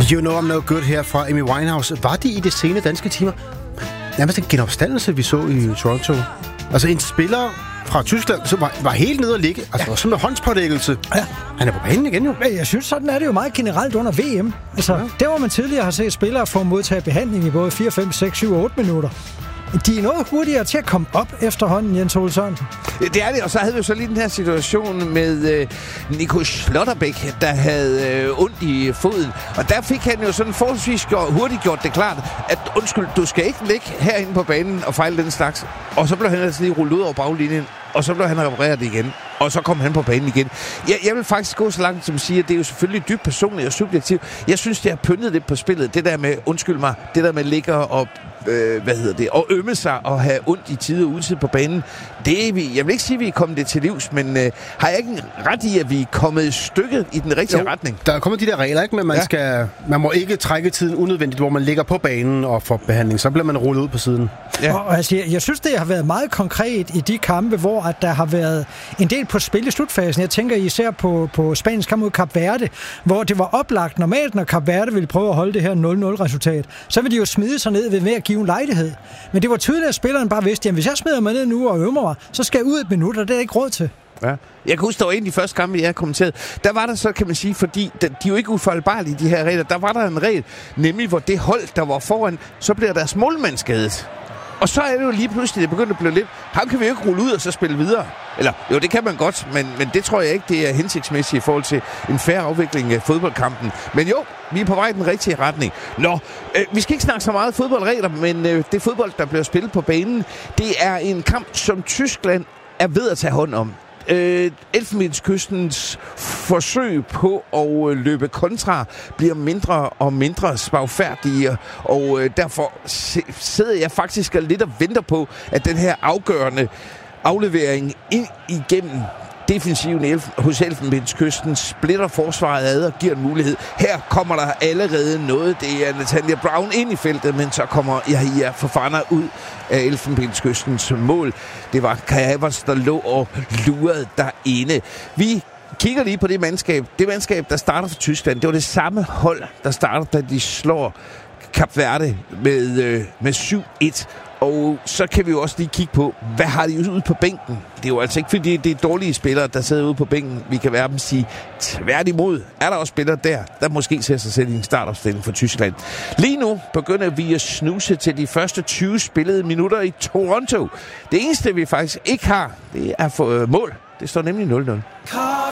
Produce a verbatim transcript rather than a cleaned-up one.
You Know I'm No Good her fra Amy Winehouse. Var det i de sene danske timer nærmest en genopstandelse, vi så i Toronto? Altså en spiller fra Tyskland, som var, var helt nede at ligge. Altså ja. Som en håndspålæggelse. Ja. Han er på banen igen jo. Jeg synes, sådan er det jo meget generelt under V M. Altså, ja. Der hvor man tidligere har set spillere få modtage behandling i både fire, fem, seks, syv og otte minutter. De er noget hurtigere til at komme op efterhånden, Jens Ole Sørensen. Det er det, og så havde vi jo så lige den her situation med øh, Nico Schlotterbeck, der havde øh, ondt i foden. Og der fik han jo sådan forholdsvis hurtigt gjort det klart, at undskyld, du skal ikke ligge herinde på banen og fejle den slags. Og så blev han altså lige rullet ud over baglinjen, og så blev han repareret igen. Og så kom han på banen igen. Jeg, jeg vil faktisk gå så langt som at sige, at det er jo selvfølgelig dybt personligt og subjektivt. Jeg synes, det har pyntet lidt på spillet. Det der med, undskyld mig, det der med ligger og øh, hvad hedder det, og ømme sig og have ondt i tide og utid på banen. Det er vi, jeg vil ikke sige, at vi er kommet det til livs, men øh, har jeg ikke ret i, at vi er kommet et stykke i den rigtige jo, retning? Der er kommet de der regler, ikke? Men man, ja. skal, man må ikke trække tiden unødvendigt, hvor man ligger på banen og får behandling. Så bliver man rullet ud på siden. Ja. Og, altså, jeg, jeg synes, det har været meget konkret i de kampe, hvor at der har været en del på spil i slutfasen. Jeg tænker især på, på Spaniens kamp mod Kap Verde, hvor det var oplagt normalt, når Kap Verde ville prøve at holde det her nul nul resultat. Så ville de jo smide sig ned ved med at give en lejlighed. Men det var tydeligt, at spilleren bare vidste, at hvis jeg smider mig ned nu og øver mig, så skal jeg ud et minut, og det er ikke råd til. Ja. Jeg kan huske, der var en af de første kampe, jeg har kommenteret. Der var der så, kan man sige, fordi de er jo ikke ufejlbarlige, de her regler. Der var der en regel, nemlig hvor det hold, der var foran, så bliver deres målmand skadet. Og så er det jo lige pludselig, det begynder at blive lidt... Ham kan vi jo ikke rulle ud og så spille videre. Eller, jo, det kan man godt, men, men det tror jeg ikke, det er hensigtsmæssigt i forhold til en fair afvikling af fodboldkampen. Men jo, vi er på vej i den rigtige retning. Nå, øh, vi skal ikke snakke så meget fodboldregler, men øh, det fodbold, der bliver spillet på banen, det er en kamp, som Tyskland er ved at tage hånd om. Øh, Elfenbenskystens forsøg på at øh, løbe kontra bliver mindre og mindre spagfærdige, og øh, derfor se, sidder jeg faktisk lidt og venter på, at den her afgørende aflevering ind igennem defensiven hos Elfenbenskysten splitter forsvaret ad og giver en mulighed. Her kommer der allerede noget. Det er Natalia Brown ind i feltet, men så kommer Yahia Fofana ud af Elfenbenskystens mål. Det var Kai Havertz, der lå og lurede derinde. Vi kigger lige på det mandskab. Det mandskab, der starter for Tyskland, det var det samme hold, der starter, da de slår Kap Verde med, øh, med syv et. Og så kan vi jo også lige kigge på, hvad har de ude på bænken? Det er jo altså ikke, fordi det er dårlige spillere, der sidder ude på bænken. Vi kan være dem sige, tværtimod er der også spillere der, der måske ser sig selv i en startopstilling for Tyskland. Lige nu begynder vi at snuse til de første tyve spillede minutter i Toronto. Det eneste, vi faktisk ikke har, det er for øh, mål. Det står nemlig nul nul.